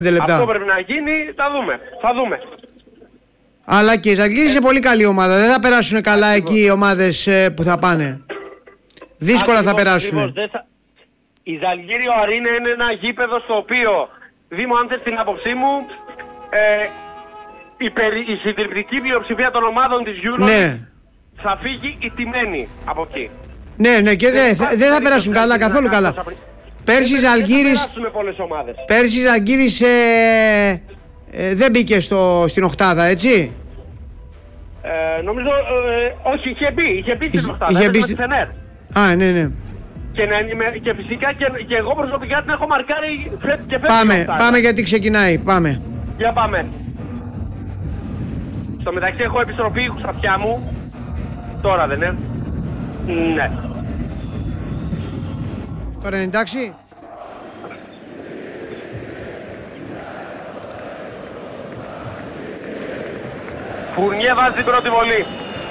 λεπτά. Αυτό πρέπει να γίνει, θα δούμε. Αλλά και η Ζαλγκύρης είναι πολύ καλή ομάδα. Δεν θα περάσουν καλά εκεί οι ομάδες που θα πάνε. Δύσκολα θα περάσουν. Η Ζαλγκύριο Αρίνα είναι ένα γήπεδο στο οποίο, Δήμο, αν θες την άποψή μου, η συντριπτική πλειοψηφία των ομάδων της Euro θα φύγει ιτημένη από εκεί. Ναι, και δεν θα περάσουν καλά, καθόλου καλά. Πέρσι η Ζαλγκύρης δεν μπήκε στην οκτάδα, έτσι. Νομίζω, όχι, είχε μπει στην οκτάδα, με τη Φενέρ. Ναι. Και φυσικά και εγώ προσωπικά την έχω μαρκάρει και φέτος. Πάμε γιατί ξεκινάει, πάμε. Για πάμε. Στο μεταξύ έχω επιστροφή στα αυτιά μου. Τώρα δεν είναι. Ναι. Τώρα είναι εντάξει. Φουρνιέ βάζει την πρώτη βολή.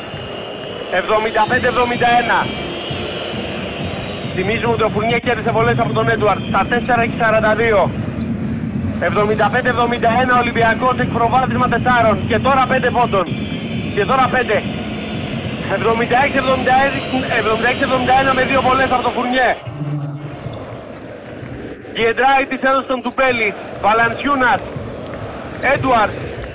75-71. Θυμίζουμε ότι ο Φουρνιέ κέρδισε βολές από τον Έντουαρτ. Στα 4 έχει 42. 75-71 Ολυμπιακός έχει προβάδισμα 4 και τώρα 5 πόντων. Και τώρα 5. 76-71 με 2 βολές από τον Φουρνιέ. Γκιεντράιτης έδωσε τον Τουμπέλης. Βαλανσιούνας. Έντουαρτ.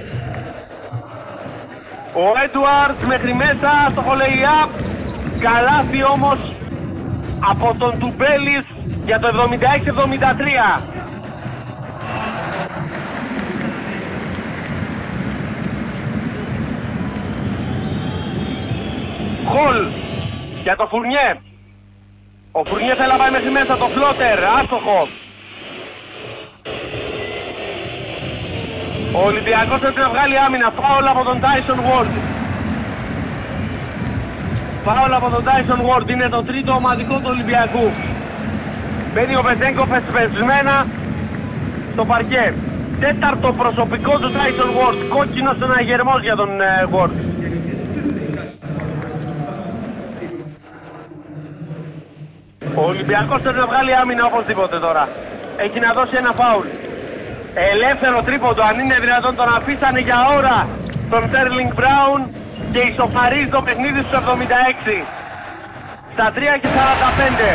Ο Έντουαρτ μέχρι μέσα στο χολεϊάπ. Καλάθι όμως από τον Τουμπέλης για το 76-73. Χολ για το Φουρνιέ. Ο Φουρνιέ θέλει να πάει μέχρι μέσα το φλότερ, άστοχο. Ο Ολυμπιακός πρέπει να βγάλει άμυνα, φάουλ από τον Τάισον Ward. Φάουλ από τον Τάισον Ward, είναι το τρίτο ομαδικό του Ολυμπιακού. Μπαίνει ο Βεζέγκοφ εσπεσμένα στο παρκέ. Τέταρτο προσωπικό του Τάισον Ward, κόκκινος συναγερμός για τον Ward. Ο Ολυμπιακός θέλει να βγάλει άμυνα οπωσδήποτε τώρα. Έχει να δώσει ένα φάουλ. Ελεύθερο τρίποντο, αν είναι δυνατόν, τον αφήσανε για ώρα τον Sterling Brown και ισοφαρίζει το παιχνίδι στους 76. Στα 3 και 45.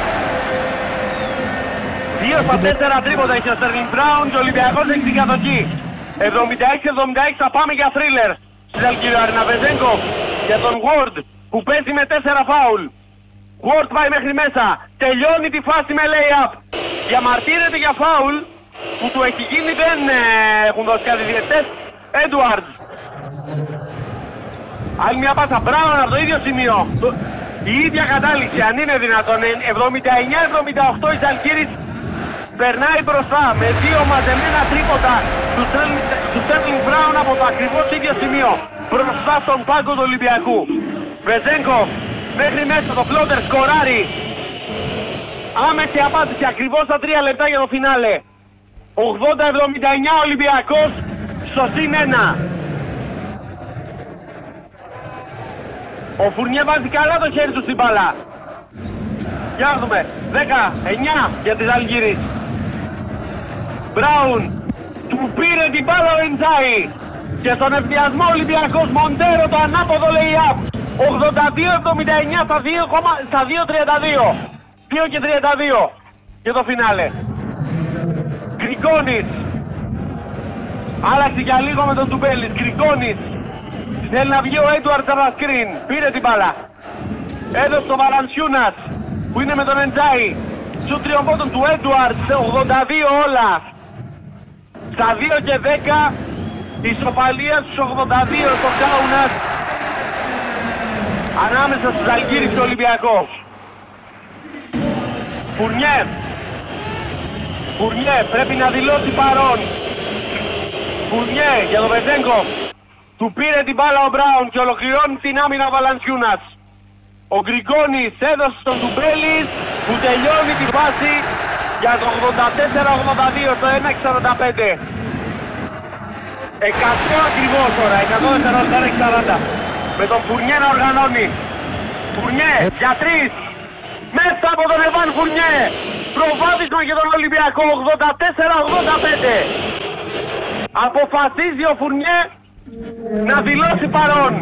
2 στα 4 τρίποντα έχει ο Sterling Brown και ο Ολυμπιακός έχει την κατοχή. 76-76 θα πάμε για θρίλερ. Στη Ζαλγκύριο Αρίνα. Βεζέγκοφ για τον Ward που παίζει με 4 φάουλ. Ward πάει μέχρι μέσα. Τελειώνει τη φάση με lay-up. Διαμαρτύρεται για φάουλ που του έχει γίνει, δεν έχουν δώσει κάτι διαιτητές. Έντουαρτς. Άλλη μια πάσα. Μπράουν από το ίδιο σημείο. Η ίδια κατάληξη, αν είναι δυνατόν. 79-78 η Ζαλγκύρης περνάει μπροστά με 2 μαζεμένα τρίποτα του Sterling Brown από το ακριβώς ίδιο σημείο. Μπροστά στον πάγκο του Ολυμπιακού. Βεζέγκοφ μέχρι μέσα το φλότερ σκοράρει. Άμεση απάντηση ακριβώς στα 3 λεπτά για το φινάλε. 80-79 Ολυμπιακός στο συν 1. Ο Φουρνιέ βάζει καλά το χέρι του στην μπάλα. Για να δούμε. 10-9 για τη Ζαλγκύρης. Μπράουν. Του πήρε την μπάλα ο Εντζάι. Και στον ευδιασμό Ολυμπιακός Μοντέρο το ανάποδο lay-up. 82-79 στα 2-32. 2 και 32 για το φινάλε. Γκρικόνης. Άλλαξε για λίγο με τον Τουμπέλης. Γκρικόνης. Θέλει να βγει ο Έντουαρτς από τα σκριν. Πήρε την μπάλα. Έδωσε το Βαλανσιούνας που είναι με τον Εντζάι. Σου τριομπότων του Έντουαρτς. 82 όλα. Στα 2 και 10. Ισοπαλία στους 82 στο Κάουνας. Ανάμεσα στους Ζαλγκύρης και Ολυμπιακός. Φουρνιέ πρέπει να δηλώσει παρόν. Φουρνιέ για τον Βεζέγκοφ. Του πήρε την μπάλα ο Μπράουν και ολοκληρώνει την άμυνα ο Βαλανσιούνας. Ο Γκρικόνης έδωσε στον Τουμπέλης που τελειώνει τη φάση για το 84-82 στο 1-45. 100 ακριβώς τώρα, 141-40. Με τον Φουρνιέ να οργανώνει. Φουρνιέ για 3. Μέσα από τον Εβάν Φουρνιέ. Προβάδισμα για τον Ολυμπιακό 84-85. Αποφασίζει ο Φουρνιέ να δηλώσει παρόν.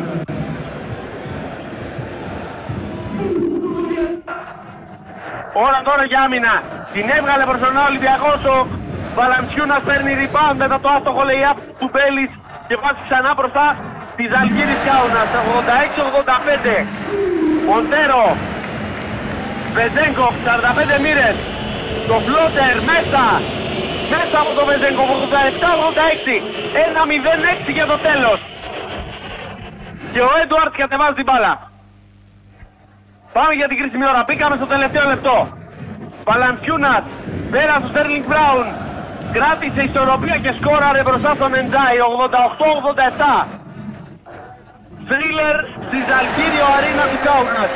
Ώρα τώρα για άμυνα. Την έβγαλε μπροστά ο Ολυμπιακός. Ο Βαλαντσιούνας παίρνει rebound μετά το άστοχο lay-up του Μπέλης και βάζει ξανά μπροστά τη Ζαλγκίρις Κάουνας. 86-85. Μοντέρο. Βεζέγκοφ 45 μοίρες. Το φλότερ μέσα. Μέσα από το Βεζέγκοφ 87-86. 1-0-6 για το τέλος. Και ο Έντουαρτς κατεβάζει την μπάλα. Πάμε για την κρίσιμη ώρα. Μπήκαμε στο τελευταίο λεπτό. Βαλαντσιούνας πέρασε ο Στέρλινγκ Μπράουν. Κράτησε ισορροπία και σκόραρε μπροστά στον Εντζάι. 88-87. Θρίλερ στη Ζαλγκίριο Αρίνα του Κάουνας.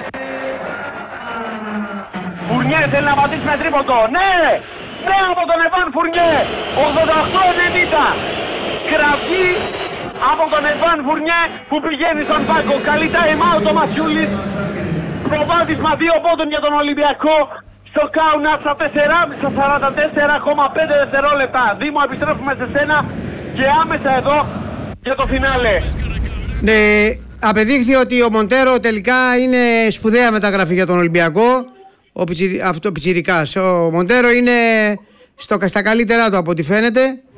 Φουρνιέ θέλει να πατήσει με τρίποντο. Ναι! Ναι από τον Εβάν Φουρνιέ. 88-90. Κραυγή από τον Εβάν Φουρνιέ που πηγαίνει στον πάγκο. Καλή time out ο Μασιούλης. Προβάδισμα 2 πόντων για τον Ολυμπιακό στο Κάουνα στα 44,5 δευτερόλεπτα. Δήμο, επιστρέφουμε σε σένα και άμεσα εδώ για το φινάλε. Ναι, απεδείχθη ότι ο Μοντέρο τελικά είναι σπουδαία μεταγραφή για τον Ολυμπιακό. Αυτό πιτσιρικάς. Ο Μοντέρο είναι στα καλύτερά του από ό,τι φαίνεται.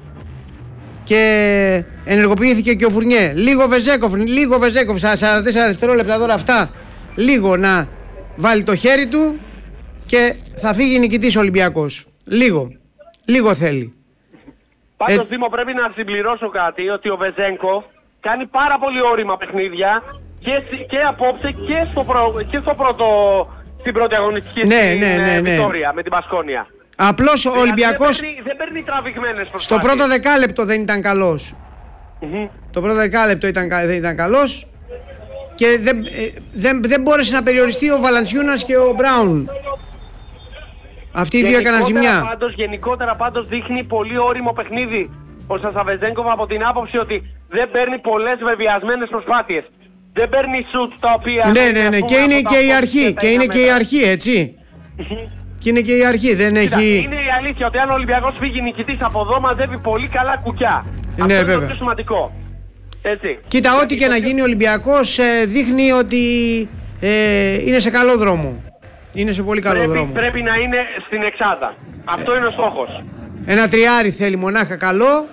Και ενεργοποιήθηκε και ο Φουρνιέ. Λίγο Βεζέκοφ στα 44 δευτερόλεπτα τώρα αυτά. Λίγο να βάλει το χέρι του και θα φύγει νικητής ο Ολυμπιακός. Λίγο θέλει. Πάντως Δήμο, πρέπει να συμπληρώσω κάτι, ότι ο Βεζέγκοφ κάνει πάρα πολύ όρημα παιχνίδια και απόψε και στην πρώτη αγωνιστική Βιτόρια με την Πασκόνια. Απλώς ο Ολυμπιακός δεν παίρνει τραβηγμένες προσπάθειες. Στο πρώτο δεκάλεπτο δεν ήταν καλός. Το πρώτο δεκάλεπτο δεν ήταν καλός και δεν μπόρεσε να περιοριστεί ο Βαλαντσιούνας και ο Μπράουν. Αυτοί οι δύο έκαναν ζημιά. Γενικότερα πάντως δείχνει πολύ όριμο παιχνίδι ο Σασαβεζέγκοφ από την άποψη ότι δεν παίρνει πολλές βεβαιασμένες προσπάθειες. Δεν παίρνει σουτ τα οποία... Ναι, και είναι και η αρχή. Και είναι και η αρχή, έτσι. Και είναι και η αρχή, δεν έχει... Είναι η αλήθεια ότι αν ο Ολυμπιακός φύγει νικητής από εδώ μαζεύει πολύ καλά κουκιά. Αυτό είναι το πιο σημαντικό. Έτσι. Κοίτα, ό,τι και να γίνει ο Ολυμπιακός δείχνει ότι είναι σε καλό δρόμο. Είναι σε πολύ καλό δρόμο. Πρέπει να είναι στην εξάδα. Αυτό είναι ο στόχος. Ένα τριάρι θέλει μονάχα καλό.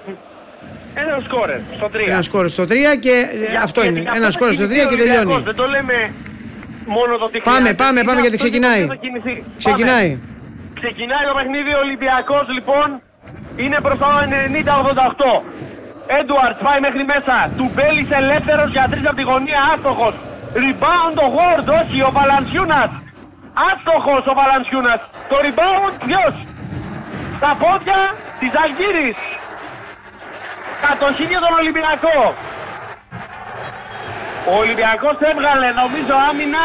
Ένα σκόρερ στο 3. Ένα σκόρερ στο 3 και αυτό είναι. Ένα σκόρερ στο 3 και τελειώνει. Δεν το λέμε μόνο το τι Πάμε γιατί ξεκινάει. Ξεκινάει. Ξεκινάει το παιχνίδι. Ο Ολυμπιακός λοιπόν είναι μπροστά 90-88. Έντουαρτς πάει μέχρι μέσα. Του Μπέλης ελεύθερος για 3 από τη γωνία. Άστοχος. Rebound ο Ward. Όχι, ο Βαλαντσιούνας. Άστοχος ο Βαλαντσιούνας. Το rebound ποιος? Στα πόδια της Ζαλγκίρις. Κατοχή για τον Ολυμπιακό. Ο Ολυμπιακός έβγαλε νομίζω άμυνα.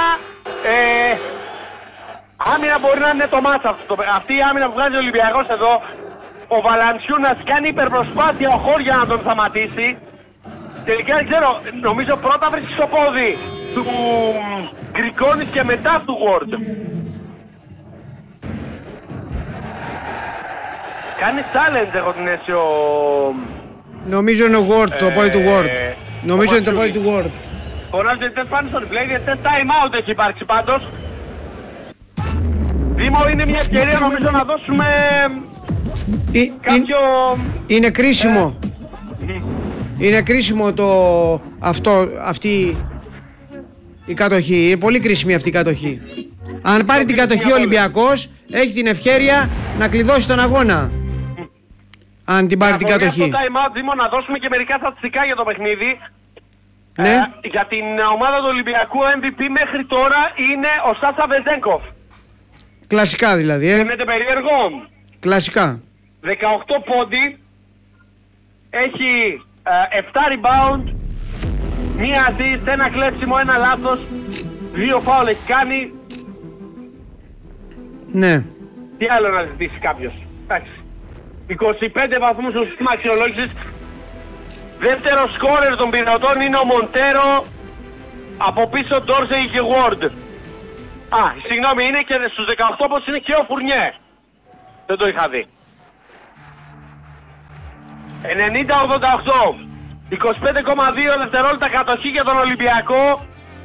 Άμυνα μπορεί να είναι το μάτσα αυτό. Αυτή η άμυνα που βγάζει ο Ολυμπιακός εδώ. Ο Βαλαντσιούνας κάνει υπερπροσπάθεια ο Χόρια να τον σταματήσει. Τελικά δεν ξέρω, νομίζω πρώτα βρίσκει στο πόδι του Γκρικόνης και μετά του Ward. Κάνει challenge έχω την αίσθηση ο... Νομίζω είναι ο Ward, το πόδι του Ward. Νομίζω είναι το πόδι του Ward. Φωνάζουν διαιτητές πάνω στο replay, διαιτητές time out έχει υπάρξει πάντως. Δήμο, είναι μια ευκαιρία νομίζω να δώσουμε κάποιο... Είναι κρίσιμο. Είναι κρίσιμο αυτή η κατοχή. Είναι πολύ κρίσιμη αυτή η κατοχή. Αν πάρει την κατοχή ο Ολυμπιακός, έχει την ευκαιρία να κλειδώσει τον αγώνα. Αν την πάρει την κατοχή. Στο time out, Δήμο, να δώσουμε και μερικά στατιστικά για το παιχνίδι. Ναι. Για την ομάδα του Ολυμπιακού MVP μέχρι τώρα είναι ο Σάσα Βεζέγκοφ. Κλασικά δηλαδή, Φαίνεται περίεργο. Κλασικά. 18 πόντι. Έχει 7 rebound. Μία assist, ένα κλέψιμο, ένα λάθος. 2 φάουλ έχει κάνει. Ναι. Τι άλλο να ζητήσει κάποιος. Εντάξει. 25 βαθμούς στο σύστημα αξιολόγησης. Δεύτερο σκόρερ των πυρηνοτών είναι ο Μοντέρο. Από πίσω Ντόρσεϊ και Ward. Συγγνώμη, είναι και στους 18 πως είναι και ο Φουρνιέ. Δεν το είχα δει. 90-88. 25,2 δευτερόλεπτα κατοχή για τον Ολυμπιακό,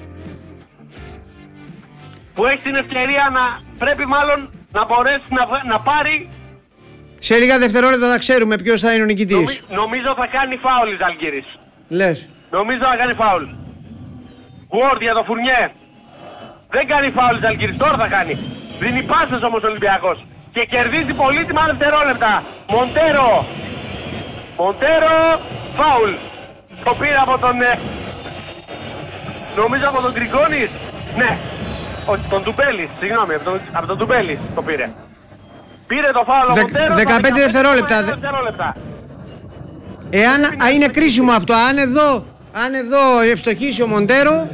που έχει την ευκαιρία να πρέπει μάλλον να μπορέσει να πάρει. Σε λίγα δευτερόλεπτα θα ξέρουμε ποιος θα είναι ο νικητής. Νομίζω θα κάνει φάουλ η Ζαλγκύρης. Λες. Νομίζω θα κάνει φάουλ. Ward για το Φουρνιέ. Δεν κάνει φάουλ η Ζαλγκύρης, τώρα θα κάνει. Δίνει πάσες όμως ο Ολυμπιακός. Και κερδίζει πολύτιμα δευτερόλεπτα. Μοντέρο, φάουλ. Το πήρε από τον... νομίζω από τον Γκριγκόνης. Ναι. Τον Τουμπέλης, συγγνώμη, από τον Τουμπέλης το πήρε. Πήρε το φάουλ ο Μοντέρο. 15 δευτερόλεπτα. Εάν είναι κρίσιμο αυτό, αν εδώ ευστοχίσει ο Μοντέρο.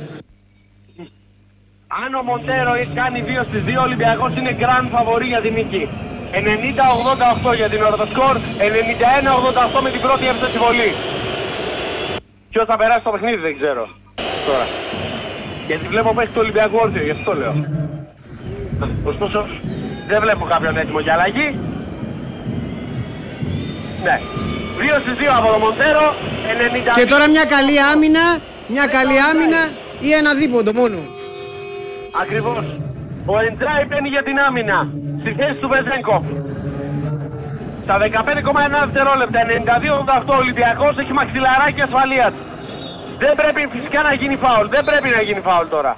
Αν ο Μοντέρο κάνει 2 στις 2, ο Ολυμπιακός είναι grand φαβορί για την νίκη. 90-88 για την ώρα το σκορ, 91-88 με την πρώτη εύστοχη βολή. Ποιος θα περάσει το παιχνίδι δεν ξέρω τώρα. Γιατί βλέπω παίχτη του Ολυμπιακού όρθιο, γι' αυτό το λέω. Ωστόσο, δεν βλέπω κάποιον έτοιμο για αλλαγή. Ναι. 2 στις 2 από τον Μοντέρο, 90... Και τώρα μια καλή άμυνα ή ένα δίποντο μόνο. Ακριβώς. Ο Εντράι μπαίνει για την άμυνα, στη θέση του Βεζένκοφ. Στα 15,1 δευτερόλεπτα, 92-88 ο Ολυμπιακός έχει μαξιλαράκι ασφαλείας. Δεν πρέπει φυσικά να γίνει φάουλ, δεν πρέπει να γίνει φάουλ τώρα.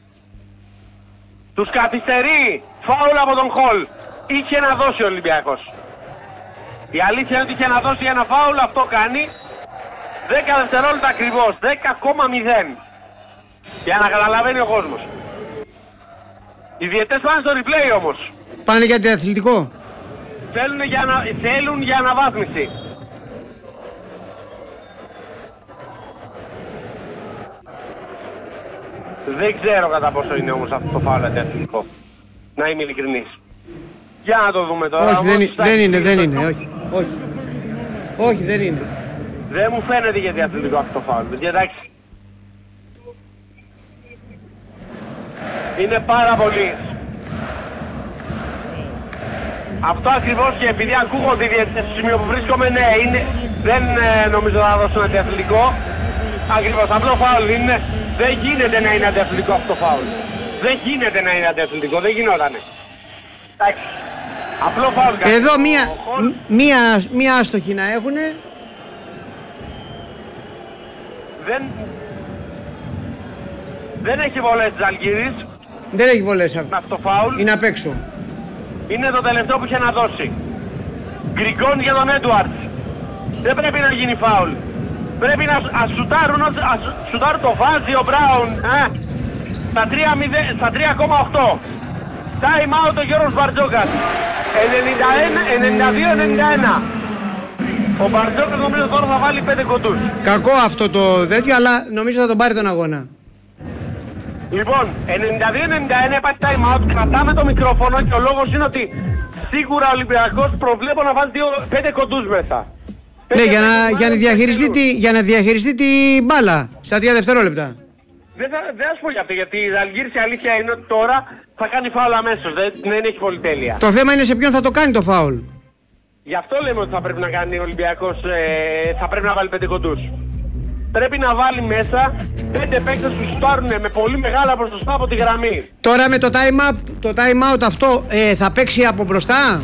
Τους καθυστερεί φάουλ από τον Χολ. Είχε να δώσει ο Ολυμπιακός. Η αλήθεια είναι ότι είχε να δώσει ένα φάουλ, αυτό κάνει. 10 δευτερόλεπτα ακριβώς, 10,0. Για να καταλαβαίνει ο κόσμος. Οι διαιτές πάνε στο replay όμως. Πάνε για αθλητικό. Θέλουν για αναβάθμιση. Δεν ξέρω κατά πόσο είναι όμως αυτό το φάουλ αντιαθλητικό. Να είμαι ειλικρινής. Για να το δούμε τώρα. Όχι, δεν είναι. Όχι, δεν είναι. Δεν μου φαίνεται γιατί αθλητικό αυτό το φάουλ. Εντάξει. Είναι πάρα πολύ. Αυτό ακριβώς, και επειδή ακούγονται οι διαιτητές στο σημείο που βρίσκομαι, ναι, δεν νομίζω θα δώσουν αντιαθλητικό. Ακριβώς, απλό φάουλ είναι. Δεν γίνεται να είναι αντιαθλητικό αυτό το φάουλ. Δεν γίνεται να είναι αντιαθλητικό, δεν γινότανε. Εντάξει. Απλό φάουλ. Εδώ μία άστοχη να έχουνε. Δεν έχει βολές της Ζαλγκύρης. Δεν έχει βολές αυτό το φάουλ. Είναι απ' έξω. Είναι το τελευταίο που είχε να δώσει. Γκριγκόν για τον Έντουαρτς. Δεν πρέπει να γίνει φάουλ. Πρέπει να σουτάρουν το βάζει ο Μπράουν. Στα 3,8. Time out ο Γιώργος Μπαρτζόκας. 92-91. Ο Μπαρτζόκας νομίζω τώρα θα βάλει 5 κοντούς. Κακό αυτό το τέτοιο, αλλά νομίζω θα τον πάρει τον αγώνα. Λοιπόν, 92-91 υπάρχει time out, κρατάμε το μικρόφωνο και ο λόγος είναι ότι σίγουρα ο Ολυμπιακός προβλέπω να βάλει 5 κοντούς μέσα. Ναι, για να διαχειριστεί την μπάλα στα 3 δευτερόλεπτα. Δεν θα σου πω για αυτό, γιατί η Ζαλγκύρης η αλήθεια είναι ότι τώρα θα κάνει φάουλ αμέσως, δεν έχει πολυτέλεια. Το θέμα είναι σε ποιον θα το κάνει το φάουλ. Γι' αυτό λέμε ότι θα πρέπει να κάνει ο Ολυμπιακός, θα πρέπει να βάλει 5 κοντούς. Πρέπει να βάλει μέσα 5 παίκτες που σουτάρουν με πολύ μεγάλα ποσοστά από τη γραμμή. Τώρα με το time out αυτό θα παίξει από μπροστά.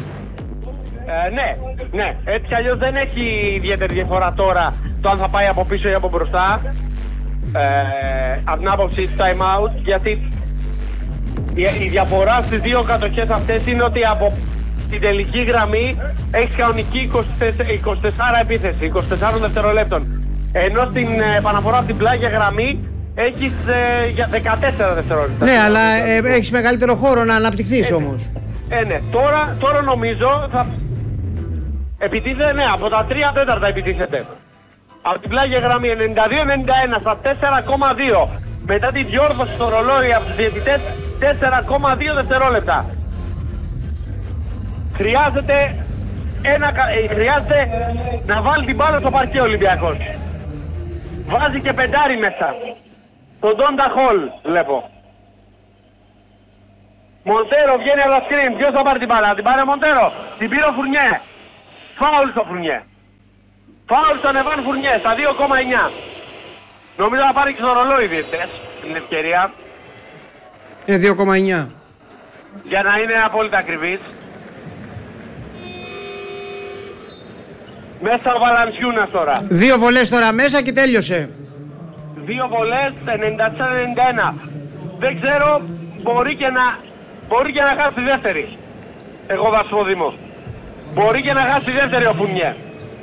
Ναι. Έτσι κι αλλιώς δεν έχει ιδιαίτερη διαφορά τώρα το αν θα πάει από πίσω ή από μπροστά. Από την άποψη του time out, γιατί η διαφορά στις δύο κατοχές αυτές είναι ότι από την τελική γραμμή έχεις κανονική 24 επίθεση, 24 δευτερολέπτων. Ενώ στην επαναφορά από την πλάγια γραμμή έχεις 14 δευτερόλεπτα. Ναι, αλλά έχεις μεγαλύτερο χώρο να αναπτυχθείς όμως. Ναι, τώρα νομίζω θα επιτίθεται, ναι, από τα 3 τέταρτα επιτίθεται. Από την πλάγια γραμμή 92-91 στα 4,2. Μετά τη διόρθωση στο ρολόι από τους διαιτητές 4,2 δευτερόλεπτα. Χρειάζεται να βάλει την μπάλα στο παρκέ ο Ολυμπιακός. Βάζει και πεντάρι μέσα. Τον Ντόντα Χολ βλέπω. Μοντέρο βγαίνει από τα σκριν. Ποιος θα πάρει την μπάλα? Την πάρει ο Μοντέρο. Την πήρε ο Φουρνιέ. Φάουλ στο Φουρνιέ. Φάουλ στον Εβάν Φουρνιέ στα 2,9. Νομίζω θα πάρει και στο ρολόι διαιτητές την ευκαιρία. 2,9. Για να είναι απόλυτα ακριβής. Μέσα ο Βαλανσιούνας τώρα. 2 βολές τώρα μέσα και τέλειωσε. 2 βολές, 94-91. Δεν ξέρω, μπορεί και να χάσει τη δεύτερη. Εγώ θα σου πω Δήμο. Μπορεί και να χάσει τη δεύτερη ο Φουρνιέ.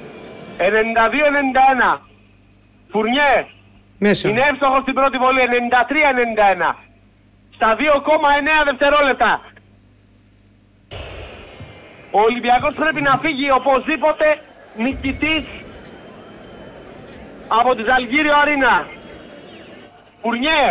92-91. Φουρνιέ. Μέσα. Είναι εύστοχος στην πρώτη βολή. 93-91. Στα 2,9 δευτερόλεπτα. Ο Ολυμπιακός πρέπει να φύγει οπωσδήποτε νικητής από τη Ζαλγκίριο Αρίνα. Φουρνιέ.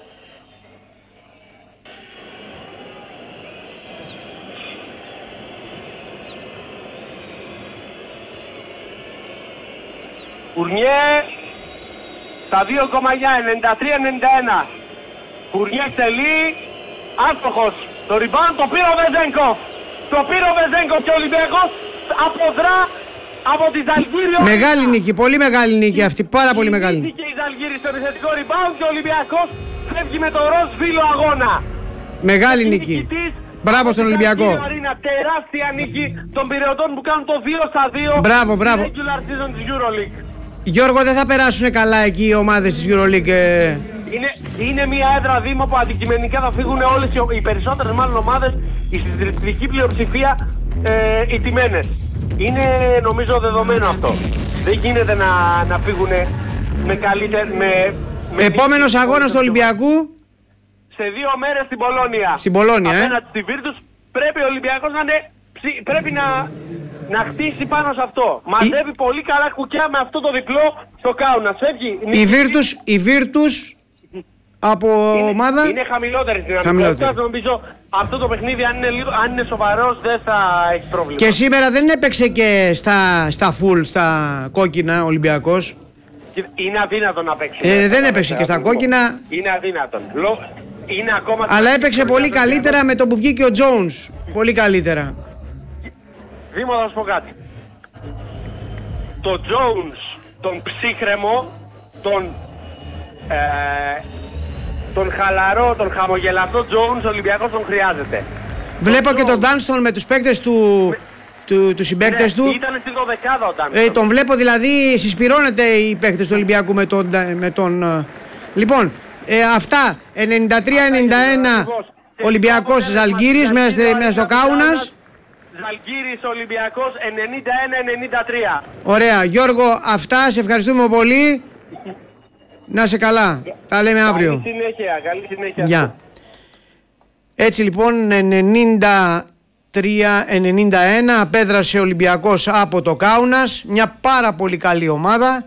Φουρνιέ στα 2,9, 93-91. Φουρνιέ εκτελεί, άστοχος. Το rebound το πήρε ο Βεζένκοφ. Το πήρε ο Βεζένκοφ και ο Ολυμπιακός αποδρά από τη Ζαλγκίριο. Μεγάλη νίκη, πολύ μεγάλη νίκη αυτή, πάρα πολύ μεγάλη. Νίκη η Ζαλγκίρη στο επιθετικό rebound και ο Ολυμπιακός φεύγει με το ροζ βίλο αγώνα. Μεγάλη νίκη. Μπράβο στον Ολυμπιακό. Τεράστια νίκη των πυρεωτών που κάνουν το 2-2. Μπράβο, μπράβο. Regular season της EuroLeague. Γιώργο, δεν θα περάσουν καλά εκεί οι ομάδες της EuroLeague. Είναι μια έδρα Δήμο που αντικειμενικά θα φύγουν όλες οι περισσότερες μάλλον ομάδες, η συντριπτική πλειοψηφία ηττημένες. Είναι νομίζω δεδομένο αυτό. Δεν γίνεται να φύγουν με καλύτερη... Επόμενος αγώνας του Ολυμπιακού. Σε 2 μέρες στην Πολώνια. Στην Πολώνια, απέναντι στη Βίρτους πρέπει ο Ολυμπιακός να είναι... Πρέπει να χτίσει πάνω σε αυτό. Μαζεύει πολύ καλά κουκιά με αυτό το διπλό στο Κάουνας. Η Βίρτους από ομάδα... Είναι χαμηλότερη στην δυναμικότητα. Νομίζω αυτό το παιχνίδι αν είναι σοβαρός δεν θα έχει πρόβλημα. Και σήμερα δεν έπαιξε και στα full, στα κόκκινα Ολυμπιακός. Είναι αδύνατο να παίξει. Δεν έπαιξε και στα κόκκινα. Είναι αδύνατον. Είναι ακόμα... Αλλά έπαιξε πολύ καλύτερα με το που βγήκε ο Jones. Πολύ καλύτερα. Δήμο, θα σου πω κάτι. Το Jones, τον ψύχρεμο, τον χαλαρό, τον χαμογελαστό Jones, ο Ολυμπιακός τον χρειάζεται. Βλέπω και τον Dunston με τους παίκτες του συμπαίκτες του. Ήταν στην 12η ο Dunston. Τον βλέπω δηλαδή, συσπυρώνεται οι παίκτες του Ολυμπιακού με τον... Λοιπόν, αυτά 93-91 Ολυμπιακός Ζαλγκίρης μέσα στο Κάουνας. Ζαλγκίρης Ολυμπιακός 91-93. Ωραία. Γιώργο, αυτά. Σε ευχαριστούμε πολύ. Να είσαι καλά. Τα λέμε αύριο. Καλή συνέχεια. Γεια. Έτσι λοιπόν 93-91 απέδρασε ο Ολυμπιακός από το Κάουνας. Μια πάρα πολύ καλή ομάδα.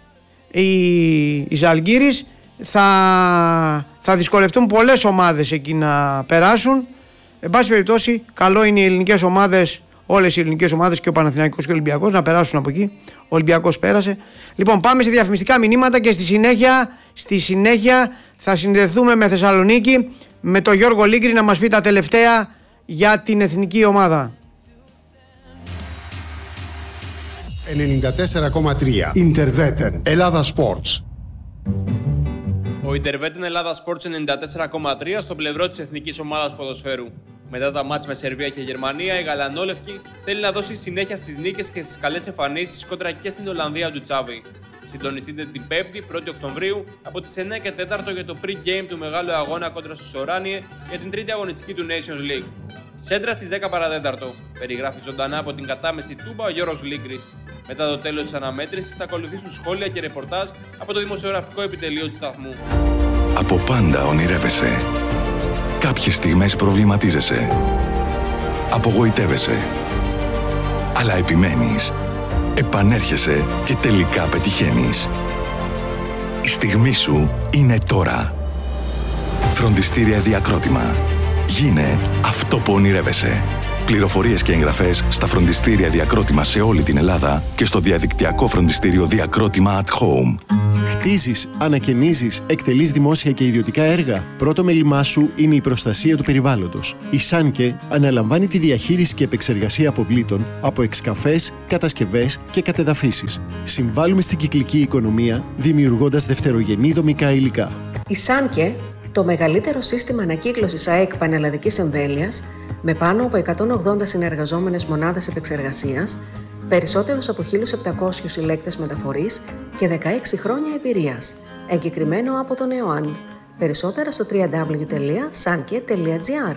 Η Ζαλγκίρης. Θα δυσκολευτούν πολλές ομάδες εκεί να περάσουν. Εν πάση περιπτώσει, καλό είναι οι ελληνικές ομάδες, όλες οι ελληνικές ομάδες και ο Παναθηναϊκός και ο Ολυμπιακός να περάσουν από εκεί. Ο Ολυμπιακός πέρασε. Λοιπόν, πάμε σε διαφημιστικά μηνύματα και στη συνέχεια θα συνδεθούμε με Θεσσαλονίκη με τον Γιώργο Λίγκρη να μας πει τα τελευταία για την εθνική ομάδα. 94,3 Ιντερβέτεν Ελλάδα Sports. Ο Ιντερβέτεν Ελλάδα Sports 94,3 στο πλευρό της εθνικής ομάδας ποδοσφαίρου. Μετά τα μάτς με Σερβία και Γερμανία, η Γαλανόλευκη θέλει να δώσει συνέχεια στις νίκες και στις καλές εμφανίσεις κόντρα και στην Ολλανδία του Τσάβη. Συντονιστείτε την 5η, 1η Οκτωβρίου, από τις 9 και 4 για το pre-game του μεγάλου αγώνα κόντρα στους Οράνιε για την τρίτη αγωνιστική του Nations League. Σέντρα στις 10 παρατέταρτο. Περιγράφει ζωντανά από την κατάμεση Τούμπα ο Γιώργος Λίγκρης. Μετά το τέλος της αναμέτρησης θα ακολουθήσουν σχόλια και ρεπορτάζ από το δημοσιογραφικό επιτελείο του σταθμού. Από πάντα ονειρεύεσαι. Κάποιες στιγμές προβληματίζεσαι. Απογοητεύεσαι. Αλλά επιμένεις. Επανέρχεσαι και τελικά πετυχαίνεις. Η στιγμή σου είναι τώρα. Φροντιστήρια Διακρότημα. Γίνε αυτό που ονειρεύεσαι. Πληροφορίες και εγγραφές στα φροντιστήρια Διακρότημα σε όλη την Ελλάδα και στο διαδικτυακό φροντιστήριο Διακρότημα at Home. Χτίζεις, ανακαινίζεις, εκτελείς δημόσια και ιδιωτικά έργα. Πρώτο μέλημά σου είναι η προστασία του περιβάλλοντος. Η Σάνκε αναλαμβάνει τη διαχείριση και επεξεργασία αποβλήτων από εξκαφές, κατασκευές και κατεδαφίσεις. Συμβάλλουμε στην κυκλική οικονομία, δημιουργώντας δευτερογενή δομικά υλικά. Η Σάνκε, το μεγαλύτερο σύστημα ανακύκλωσης ΑΕΚ πανελλαδικής εμβέλειας, με πάνω από 180 συνεργαζόμενες μονάδες επεξεργασίας, περισσότερους από 1.700 συλλέκτες μεταφορής και 16 χρόνια εμπειρίας. Εγκεκριμένο από τον ΕΟΑΝ. Περισσότερα στο www.sanke.gr.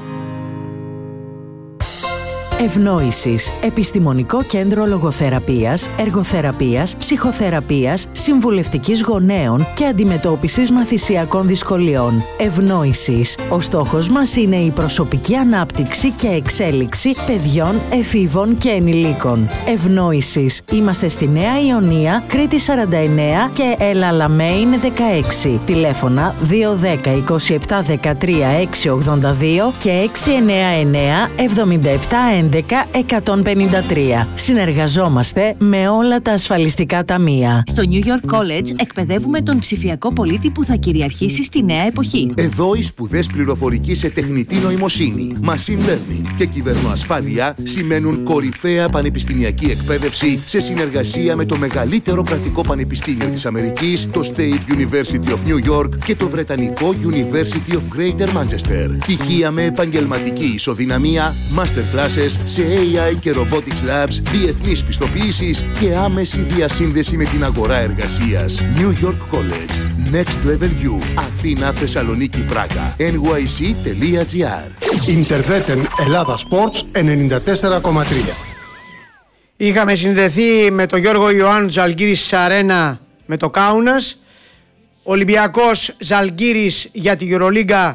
Ευνόησης. Επιστημονικό κέντρο λογοθεραπείας, εργοθεραπείας, ψυχοθεραπείας, συμβουλευτικής γονέων και αντιμετώπισης μαθησιακών δυσκολιών. Ευνόησης. Ο στόχος μας είναι η προσωπική ανάπτυξη και εξέλιξη παιδιών, εφήβων και ενηλίκων. Ευνόησης. Είμαστε στη Νέα Ιωνία, Κρήτη 49 και Ελαλαμέιν 16. Τηλέφωνα 210 27 13 682 και 699 77 11-153. Συνεργαζόμαστε με όλα τα ασφαλιστικά ταμεία. Στο New York College εκπαιδεύουμε τον ψηφιακό πολίτη που θα κυριαρχήσει στη νέα εποχή. Εδώ οι σπουδές πληροφορικής σε τεχνητή νοημοσύνη, machine learning και κυβερνοασφάλεια σημαίνουν κορυφαία πανεπιστημιακή εκπαίδευση σε συνεργασία με το μεγαλύτερο κρατικό πανεπιστήμιο της Αμερικής, το State University of New York και το βρετανικό University of Greater Manchester. Πτυχία με επαγγελματική ισοδυναμία, masterclasses σε AI και Robotics Labs, διεθνείς πιστοποιήσεις και άμεση διασύνδεση με την αγορά εργασίας. New York College. Next Level U. Αθήνα, Θεσσαλονίκη, Πράγα. nyc.gr. Interveten Ελλάδα Sports 94,3. Είχαμε συνδεθεί με τον Γιώργο Ιωάννου Ζαλγκύρης Αρένα με το Κάουνας. Ολυμπιακός Ζαλγκύρης για τη Euroliga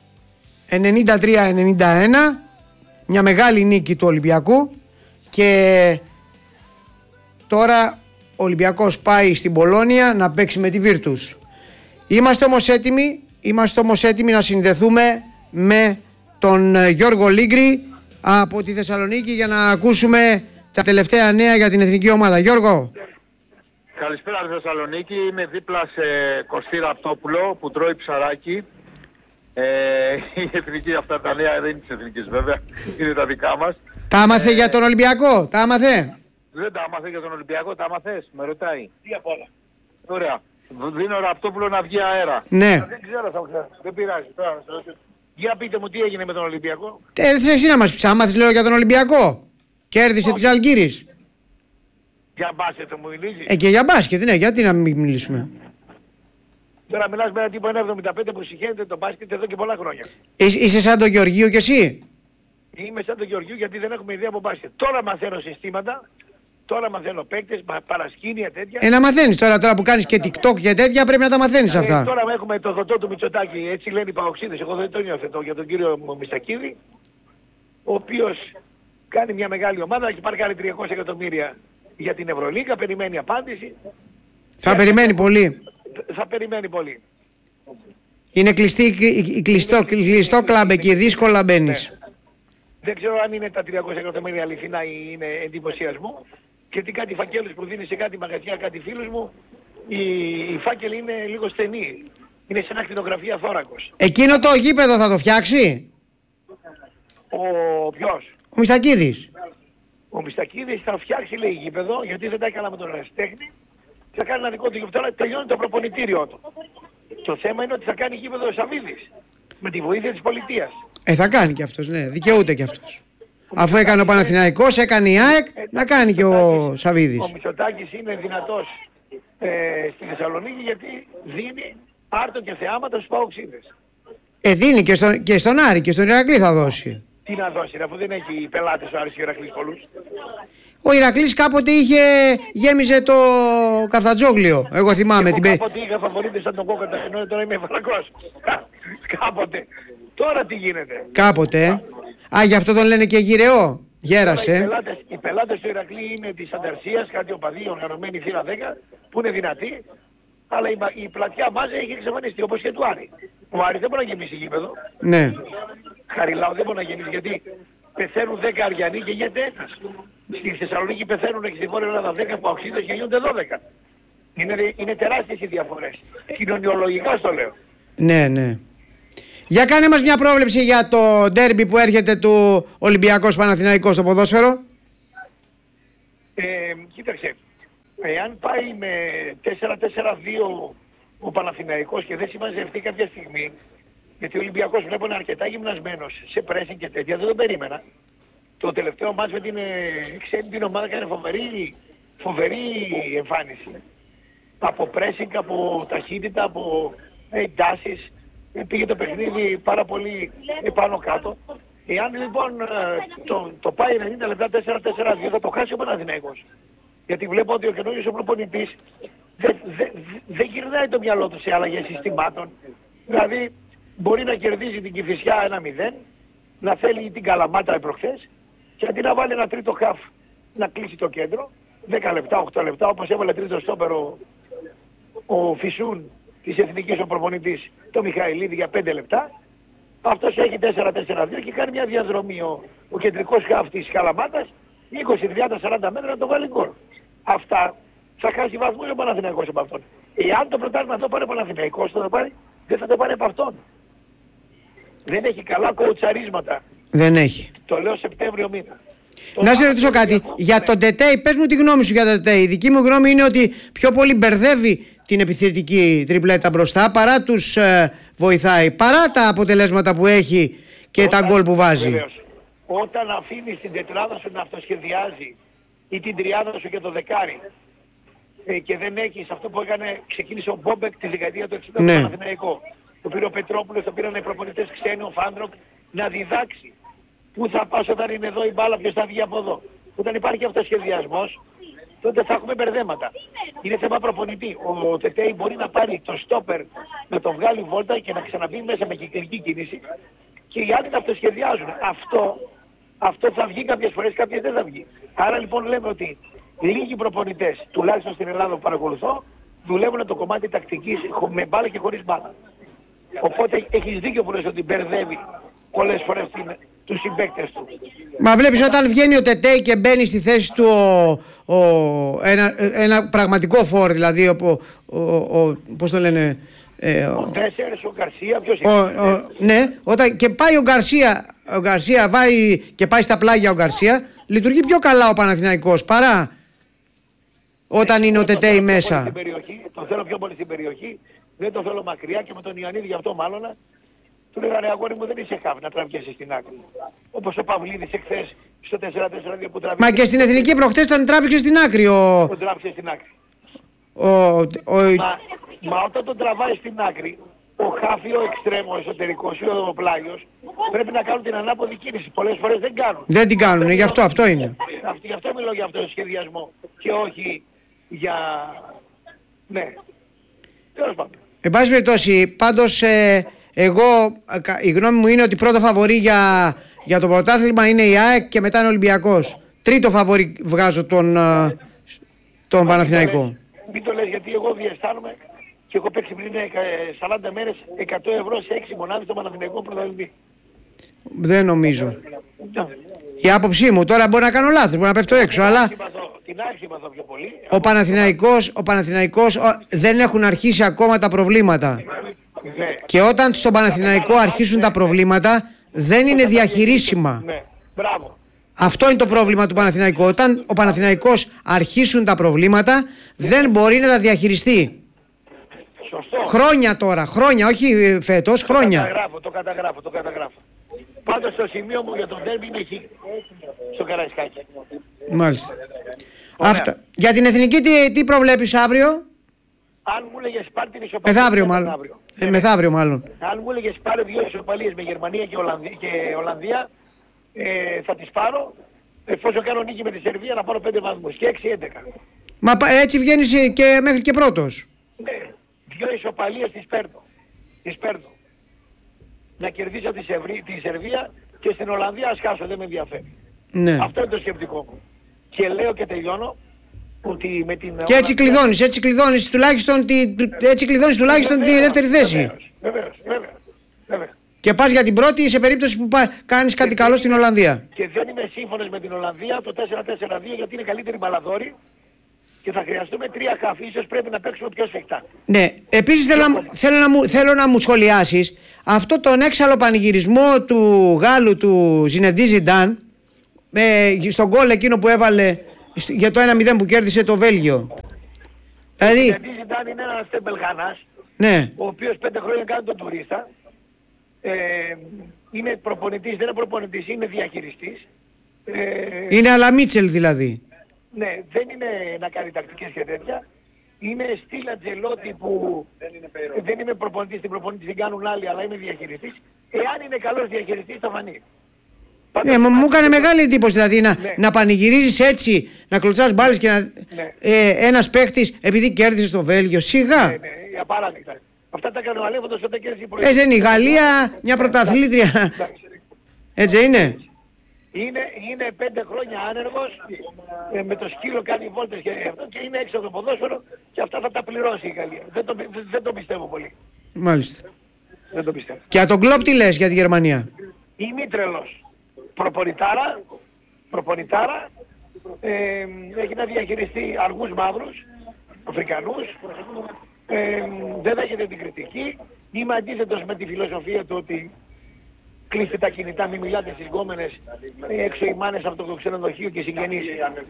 93-91. Μια μεγάλη νίκη του Ολυμπιακού και τώρα ο Ολυμπιακός πάει στην Πολόνια να παίξει με τη Virtus. Είμαστε όμως έτοιμοι να συνδεθούμε με τον Γιώργο Λίγκρη από τη Θεσσαλονίκη για να ακούσουμε τα τελευταία νέα για την εθνική ομάδα. Γιώργο. Καλησπέρα Θεσσαλονίκη, είμαι δίπλα σε Κωστή Ραπτόπουλο που τρώει ψαράκι. Η εθνική αυτά τα νέα δεν είναι της εθνικής βέβαια, είναι τα δικά μας. Τα άμαθε για τον Ολυμπιακό, τα άμαθε. Δεν τα άμαθε για τον Ολυμπιακό, τα άμαθες, με ρωτάει. Τι απ' όλα. Ωραία. Δίνω Ραπτόπουλο να βγει αέρα. Ναι. Δεν ξέρω, δεν πειράζει. Για πείτε μου τι έγινε με τον Ολυμπιακό. Εσύ να μας πεις, άμαθες λέω για τον Ολυμπιακό. Κέρδισε τη Ζαλγκύρης. Για μπάσκετ μου μιλήσεις. Και για μπάσκετ, ναι, γιατί να μην μιλήσουμε. Τώρα μιλάς με ένα τύπο 1,75 που συχαίνεται το μπάσκετ εδώ και πολλά χρόνια. Είσαι σαν τον Γεωργίου κι εσύ. Είμαι σαν τον Γεωργίου γιατί δεν έχουμε ιδέα από μπάσκετ. Τώρα μαθαίνω συστήματα, τώρα μαθαίνω παίκτες, παρασκήνια τέτοια. Να μαθαίνεις τώρα που κάνεις και TikTok και τέτοια πρέπει να τα μαθαίνεις αυτά. Τώρα έχουμε το δωτό του Μητσοτάκη, έτσι λένε οι παοξίδες. Εγώ δεν το νιώθω για τον κύριο Μιστακίδη, ο οποίος κάνει μια μεγάλη ομάδα και πάρει κάνει 300 εκατομμύρια για την Ευρωλίγα, περιμένει απάντηση. Θα περιμένει πολύ. Θα περιμένει πολύ. Είναι κλειστό κλαμπ εκεί, δύσκολα μπαίνεις. Ναι. Δεν ξέρω αν είναι τα 300 εκατομμύρια αληθινά ή είναι εντυπωσιασμό. Γιατί κάτι φακέλους που δίνει σε κάτι μαγαζιά, κάτι φίλους μου, η φάκελη είναι λίγο στενή. Είναι σε ένα κτηνογραφία θώρακος. Εκείνο το γήπεδο θα το φτιάξει. Ποιος? Ο Μιστακίδης. Ο Μιστακίδης θα φτιάξει λέει γήπεδο γιατί δεν τα έκανα με τον ερασιτέχνη. Θα κάνει ένα δικό του γήπεδο. Τώρα τελειώνει το προπονητήριό του. Το θέμα είναι ότι θα κάνει γήπεδο ο Σαββίδης. Με τη βοήθεια της πολιτείας. Θα κάνει κι αυτός, ναι. Δικαιούται κι αυτός. Αφού έκανε ο Παναθηναϊκός, έκανε η ΑΕΚ, να κάνει και ο Σαββίδης. Ο Μητσοτάκης είναι δυνατός στη Θεσσαλονίκη γιατί δίνει άρτο και θεάματα στους παοξίδες. Δίνει και στον Άρη και στον Ηρακλή θα δώσει. Τι να δώσει, αφού δεν έχει πελάτες ο Άρης και ο Ηρακλής πολλούς. Ο Ηρακλής κάποτε γέμιζε το Καφτατζόγλιο. Εγώ θυμάμαι. Κάποτε είχα φαβορίτες σαν τον Κόκοτα, ενώ τώρα είμαι φαλακός. Κάποτε. Τώρα τι γίνεται. Κάποτε. Γι' αυτό τον λένε και γυρεό. Γέρασε. Οι πελάτες του Ηρακλή είναι της Ανταρσίας, κάτι οπαδοί, οργανωμένη θύρα 10, που είναι δυνατοί. Αλλά η πλατιά μάζα έχει εξαφανιστεί όπως και του Άρη. Ο Άρης δεν μπορεί να γεμίσει γήπεδο. Ναι. Χαριλάου δεν μπορεί να γεμίσει γιατί πεθαίνουν 10 Αριανοί και γίνεται ένας. Στη Θεσσαλονίκη πεθαίνουν και στη Βόρεια Ελλάδα 10 παοξίδες και γίνονται 12. Είναι τεράστιες οι διαφορές. Κοινωνιολογικά στο λέω. Ναι, ναι. Για κάνε μας μια πρόβλεψη για το ντέρμπι που έρχεται του Ολυμπιακός Παναθηναϊκός στο ποδόσφαιρο. Κοίταξε, εάν πάει με 4-4-2 ο Παναθηναϊκός και δεν συμμαζευτεί κάποια στιγμή, γιατί ο Ολυμπιακός βλέπω είναι αρκετά γυμνασμένος σε pressing και τέτοια, δεν τον περίμενα. Το τελευταίο μάτς με την εξέντην ομάδα έκανε φοβερή εμφάνιση. Από pressing, από ταχύτητα, από εντάσεις. Πήγε το παιχνίδι πάρα πολύ πάνω κάτω. Εάν λοιπόν το πάει 90 λεπτά 4-4-2 θα το χάσει ο Παναθηναϊκός. Γιατί βλέπω ότι ο καινούργιος ο προπονητής δεν γυρνάει το μυαλό του σε αλλαγές συστημάτων. Δηλαδή μπορεί να κερδίζει την Κηφισιά 1-0, να θέλει την Καλαμάτα προχθές και αντί να βάλει ένα τρίτο χαφ να κλείσει το κέντρο, 10 λεπτά, 8 λεπτά, όπως έβαλε τρίτο στόπερ ο Φυσούν της Εθνικής ο προπονητής, το Μιχαηλίδη για 5 λεπτά, αυτός έχει 4-4-2 και κάνει μια διαδρομή ο κεντρικός χαφ της Καλαμάτας 20-30-40 μέτρα να το βάλει γκολ. Αυτά θα χάσει βαθμούς ο Παναθηναϊκός από αυτόν. Εάν το πρωτάθλημα το πάρει ο Παναθηναϊκός, δεν θα το πάρει από αυτόν. Δεν έχει καλά κοουτσαρίσματα. Δεν έχει. Το λέω Σεπτέμβριο μήνα. Να σε ρωτήσω κάτι. Για τον Τετέι, πες μου τη γνώμη σου για τον Τετέι. Η δική μου γνώμη είναι ότι πιο πολύ μπερδεύει την επιθετική τριπλέτα μπροστά παρά τους βοηθάει. Παρά τα αποτελέσματα που έχει και τα γκολ που βάζει. Βεβαίως. Όταν αφήνεις την τετράδα σου να αυτοσχεδιάζει ή την τριάδα σου και το δεκάρι και δεν έχεις αυτό που ξεκίνησε ο Μπόμπεκ τη δεκαετία του 60 στο Παναθηναϊκό. Το πήρε ο Πετρόπουλος, το πήραν οι προπονητές ξένοι, ο Φάντροκ, να διδάξει πού θα πας όταν είναι εδώ η μπάλα, ποιος θα βγει από εδώ. Όταν υπάρχει αυτοσχεδιασμός, τότε θα έχουμε μπερδέματα. Είναι θέμα προπονητή. Ο Τετέι μπορεί να πάρει το στόπερ, να το βγάλει βόλτα και να ξαναμπεί μέσα με κυκλική κίνηση και οι άλλοι να αυτοσχεδιάζουν. Αυτό θα βγει κάποιες φορές, κάποιες δεν θα βγει. Άρα λοιπόν λέμε ότι λίγοι προπονητές, τουλάχιστον στην Ελλάδα που παρακολουθώ, δουλεύουν το κομμάτι τακτικής με μπάλα και χωρίς μπάλα. Οπότε έχεις δίκιο που λες ότι μπερδεύει πολλές φορές τους συμπαίκτες του. Μα βλέπεις όταν βγαίνει ο Τετέι και μπαίνει στη θέση του ένα πραγματικό φόρ, δηλαδή πώς το λένε... Ο Τέσσερς, ο Γκαρσία, ποιος είναι? Ναι, όταν και πάει ο Γκαρσία πάει και πάει στα πλάγια ο Γκαρσία, λειτουργεί πιο καλά ο Παναθηναϊκός παρά όταν είναι ο Τετέι μέσα. Το θέλω πιο πολύ στην περιοχή, δεν το θέλω μακριά και με τον Ιωαννίδη γι' αυτό μάλλον. Του λέγανε αγόρι μου δεν είσαι χάβ να τραβιέσαι στην άκρη. Όπως ο Παυλίδης εχθές στο 4-4-2 που τραβήξε. Μα και στην Εθνική προχτές τον τράβηξε στην άκρη. Τον τράβηξε στην άκρη. Μα όταν τον τραβάει στην άκρη, ο χάφι, ο εξτρέμο, ο εσωτερικός ή ο πλάγιος πρέπει να κάνουν την ανάποδη κίνηση. Πολλές φορές δεν κάνουν. Δεν την κάνουν, γι' αυτό είναι. Γι' αυτό μιλώ για αυτό το σχεδιασμό και όχι για... Ναι. Τέλος πάντων. Εν πάση περιπτώσει, πάντως εγώ η γνώμη μου είναι ότι πρώτο φαβορί για το πρωτάθλημα είναι η ΑΕΚ και μετά είναι ο Ολυμπιακός. Τρίτο φαβορί βγάζω τον Παναθηναϊκό. Μην το λες γιατί εγώ διαισθάνομαι και έχω παίξει πριν 40 μέρες 100 ευρώ σε 6 μονάδες στο Παναθηναϊκό πρωταθλητή. Δεν νομίζω. Η άποψή μου, τώρα μπορεί να κάνω λάθος, μπορεί να πέφτω έξω, αλλά την άρχη μαθώ πιο πολύ. Ο Παναθηναϊκός δεν έχουν αρχίσει ακόμα τα προβλήματα. Και όταν στον Παναθηναϊκό αρχίσουν τα προβλήματα δεν είναι διαχειρίσιμα. Μπράβο. Αυτό είναι το πρόβλημα του Παναθηναϊκού. Όταν ο Παναθηναϊκός αρχίσουν τα προβλήματα δεν μπορεί να τα διαχειριστεί. Σωστό. Χρόνια τώρα, χρόνια, όχι φέτος, χρόνια. Το καταγράφω. Πάντως το σημείο μου για τον ντέρμπι είναι εκεί, στο Καραϊσκάκι. Μάλιστα. Αυτά. Για την εθνική τι προβλέπεις αύριο? Αν μου έλεγες πάλι την ισοπαλία... Μεθαύριο μάλλον. Αν μου έλεγες πάλι 2 ισοπαλίες με Γερμανία και Ολλανδία, θα τις πάρω, εφόσον κάνω νίκη με τη Σερβία να πάρω 5 βαθμούς και 6-11. Μα έτσι βγαίνεις και μέχρι και πρώτος. Ναι, 2 ισοπαλίες τις παίρνω. Να κερδίσω τη Σερβία και στην Ολλανδία ας χάσω, δεν με ενδιαφέρει. Ναι. Αυτό είναι το σκεπτικό μου. Και λέω και τελειώνω ότι με την... Και έτσι κλειδώνεις τουλάχιστον τη δεύτερη θέση. Βεβαίως. Και πας για την πρώτη σε περίπτωση που κάνεις κάτι καλό στην Ολλανδία. Και δεν είμαι σύμφωνος με την Ολλανδία το 4-4-2 γιατί είναι καλύτερη μπαλαδόρη και θα χρειαστούμε 3 χαφ. Ίσως πρέπει να παίξουμε πιο σφιχτά. Ναι, επίσης θέλω να μου σχολιάσεις αυτό τον έξαλλο πανηγυρισμό του Γάλλου του Ζινεντίν Ζιντάν στον γκολ εκείνο που έβαλε για το 1-0 που κέρδισε το Βέλγιο. Δηλαδή... Ο Ζινεντίν Ζιντάν είναι ένας τεμπελχανάς, ναι, ο οποίος 5 χρόνια κάνει τον τουρίστα. Είναι προπονητής, δεν είναι προπονητής, είναι διαχειριστής. Είναι αλλά Μίτσελ δηλαδή. Ναι, δεν είναι να κάνει τακτικές και τέτοια. Είναι στυλ Αντζελότη που δεν είμαι προπονητής, την προπονητής την κάνουν άλλοι, αλλά είμαι διαχειριστής. Εάν είναι καλός διαχειριστής θα φανεί. Ναι, μου έκανε μεγάλη εντύπωση δηλαδή να πανηγυρίζεις έτσι, να κλωτσάς μπάλες και να... ένας παίχτης επειδή κέρδισε στο Βέλγιο, σιγά. Ναι, για παράδειγμα. Αυτά τα έκανε ο Αλέφαντος όταν κέρδισε η προηγούμενη. Έτσι είναι η Γαλλία, μια πρωταθλήτρια. Έτσι είναι. Είναι 5 χρόνια άνεργος, με το σκύλο κάνει βόλτες και αυτό και είναι έξω από το ποδόσφαιρο και αυτά θα τα πληρώσει η Γαλλία. Δεν το πιστεύω πολύ. Μάλιστα. Δεν το πιστεύω. Και τον Κλοπ τι λες για τη Γερμανία? Ημίτρελος. Προπονητάρα. Έχει να διαχειριστεί αργούς μαύρους, Αφρικανούς. Δεν δέχεται την κριτική. Είμαι αντίθετος με τη φιλοσοφία του ότι κλείστε τα κινητά, μην μιλάτε στις γκόμενες, έξω οι μάνες από το ξενοδοχείο και συγγενείς.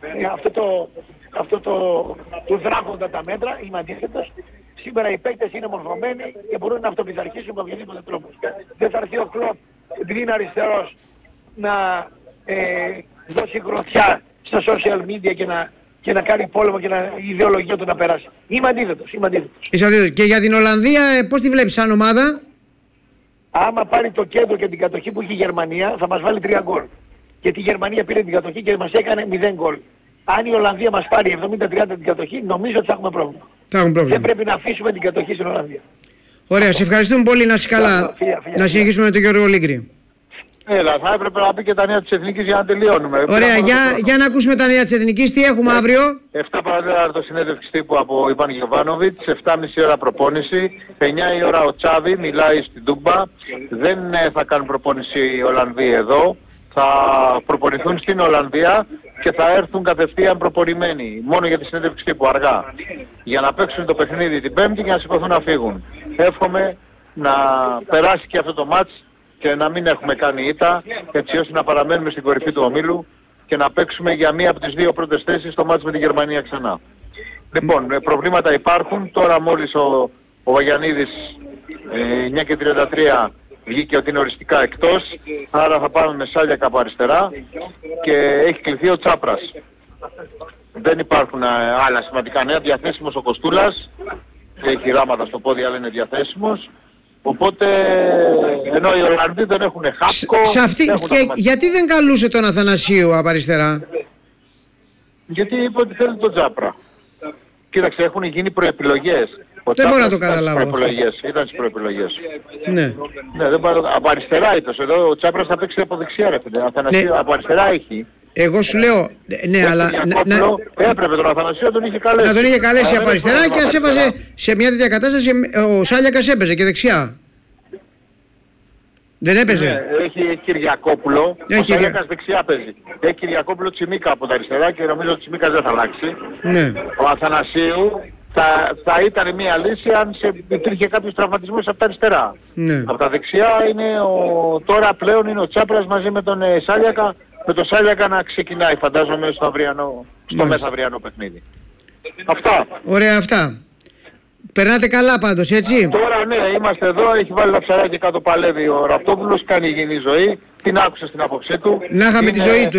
Αυτό το δράκοντα τα μέτρα, είμαι αντίθετος. Σήμερα οι παίκτες είναι μορφωμένοι και μπορούν να αυτοπιθαρχήσουν με οποιοδήποτε τρόπο. Δεν θα έρθει ο Κλοπ, επειδή είναι αριστερός, να δώσει γροθιά στα social media και να κάνει πόλεμο και η ιδεολογία του να περάσει. Είμαι αντίθετος. Και για την Ολλανδία πώς τη βλέπεις σαν ομάδα? Άμα πάρει το κέντρο και την κατοχή που έχει η Γερμανία θα μας βάλει 3 γκολ. Γιατί η Γερμανία πήρε την κατοχή και μας έκανε 0 γκολ. Αν η Ολλανδία μας πάρει 70-30 την κατοχή, νομίζω ότι θα έχουμε πρόβλημα. Δεν πρέπει να αφήσουμε την κατοχή στην Ολλανδία. Ωραία, σε ευχαριστούμε πολύ, να είσαι καλά. Να συνεχίσουμε με τον Γιώργο Λίγκρη. Έλα, θα έπρεπε να πει και τα νέα της Εθνικής για να τελειώνουμε. Ωραία, για να ακούσουμε τα νέα της Εθνικής. Τι έχουμε αύριο? 7 παρατέταρτο συνέντευξη τύπου από Ιβάν Γιοβάνοβιτς, 7.30 ώρα προπόνηση, 9 η ώρα ο Τσάβη μιλάει στην Τούμπα. Δεν θα κάνουν προπόνηση οι Ολλανδοί εδώ, θα προπονηθούν στην Ολλανδία και θα έρθουν κατευθείαν προπονημένοι, μόνο για τη συνέντευξη τύπου αργά, για να παίξουν το παιχνίδι την Πέμπτη και να σηκωθούν να φύγουν. Εύχομαι να περάσει και αυτό το μάτς και να μην έχουμε κάνει ήττα, έτσι ώστε να παραμένουμε στην κορυφή του ομίλου και να παίξουμε για μία από τις 2 πρώτες θέσεις στο μάτς με τη Γερμανία ξανά. Λοιπόν, προβλήματα υπάρχουν. Τώρα μόλις ο Βαγιανίδης 9:33 βγήκε ότι είναι οριστικά εκτός, άρα θα πάμε με Σάλιακα από αριστερά και έχει κληθεί ο Τσάπρας. Δεν υπάρχουν άλλα σημαντικά νέα. Διαθέσιμος ο Κοστούλας, έχει ράματα στο πόδι αλλά είναι διαθέσιμος. Οπότε, ενώ οι Ολλανδοί δεν έχουν χάπκο... Γιατί δεν καλούσε τον Αθανασίου από αριστερά? Γιατί είπε ότι θέλει τον Τσάπρα. Κοίταξε, έχουν γίνει προεπιλογές. Δεν μπορώ να το καταλάβω. Ήταν στις προεπιλογές. Ναι. Από αριστερά είπες. Εδώ ο Τσάπρας θα παίξει από δεξιά, ρε φίλε. Αθανασίου από αριστερά έχει. Εγώ σου λέω, ναι, αλλά... Έπρεπε τον Αθανασίου να τον είχε καλέσει. Να τον είχε καλέσει από αριστερά και ας έβαζε σε μια τέτοια κατάσταση. Ο Σάλιακας έπαιζε και δεξιά. Δεν έπαιζε. Ναι, έχει Κυριακόπουλο. Ο Σάλιακας δεξιά παίζει. Έχει Κυριακόπουλο, Τσιμίκα από τα αριστερά και νομίζω ότι ο Τσιμίκας δεν θα αλλάξει. Ναι. Ο Αθανασίου θα ήταν μια λύση αν υπήρχε κάποιος τραυματισμός από τα αριστερά. Ναι. Από τα δεξιά είναι τώρα πλέον είναι ο Τσάπρας μαζί με τον Σάλιακα. Με το Σάλιακα να ξεκινάει, φαντάζομαι, στο μεθαυριανό παιχνίδι. Αυτά. Ωραία, αυτά. Περνάτε καλά πάντως, έτσι? Τώρα ναι, είμαστε εδώ, έχει βάλει τα ψαράκια κάτω, παλεύει ο Ραπτόπουλος, κάνει υγιεινή ζωή. Την άκουσα στην άποψή του. Να είχαμε τη ζωή του,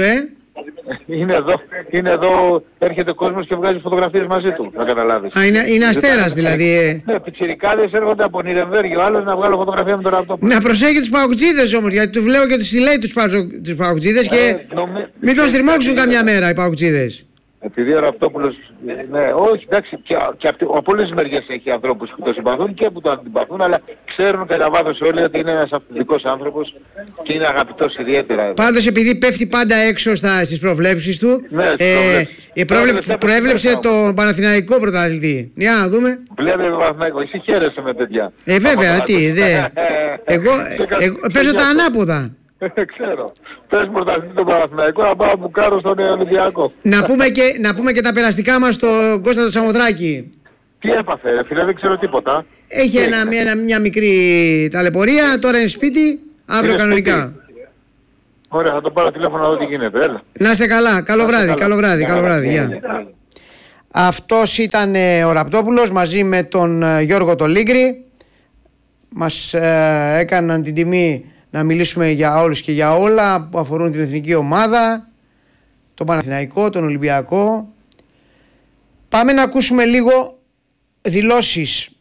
Είναι εδώ, έρχεται ο κόσμος και βγάζει φωτογραφίες μαζί του, να καταλάβεις. Είναι αστέρας δηλαδή. Ναι, πιτσιρικάδες έρχονται από Νιρεμβέργη, ο άλλος να βγάλω φωτογραφία με τον Ραπτόπουλο. Να προσέχει τους παουτζίδες όμως, γιατί του βλέπω και τους λέει τους παουτζίδες και μην τον στριμώξουν καμιά μέρα οι παουτζίδες. Επειδή ο Ραπτόπουλος, ναι, όχι, εντάξει, και από όλες τις μεριές έχει ανθρώπους που το συμπαθούν και που το αντιπαθούν, αλλά ξέρουν κατά βάθος όλοι ότι είναι ένας αυθεντικός άνθρωπος και είναι αγαπητός ιδιαίτερα. Πάντως επειδή πέφτει πάντα έξω στις προβλέψεις του, ναι, προέβλεψε το Παναθηναϊκό πρωταθλητή. Για να δούμε. Βλέπει το Παναθηναϊκό, εσύ χαίρεσαι με τέτοια. Βέβαια, τι, εγώ παίζω τα ανάποδα. Ξέρω. Πες πρωταθλητή τον Παναθηναϊκό, να πάω να μπουκάρω στον Ολυμπιακό. Να πούμε και τα περαστικά μας στον Κώστα το Σαμοδράκη. Τι έπαθε, φίλε, δεν ξέρω τίποτα. Έχει μια μικρή ταλαιπωρία, τώρα είναι σπίτι, αύριο κανονικά. Σπίτι. Ωραία, θα το πάρω τηλέφωνο να δω τι γίνεται. Έλα. Να είστε καλά, καλό βράδυ. Γεια. Αυτός ήταν ο Ραπτόπουλος μαζί με τον Γιώργο τον Λίγκρη. Μας έκαναν την τιμή να μιλήσουμε για όλους και για όλα που αφορούν την εθνική ομάδα, τον Παναθηναϊκό, τον Ολυμπιακό. Πάμε να ακούσουμε λίγο δηλώσεις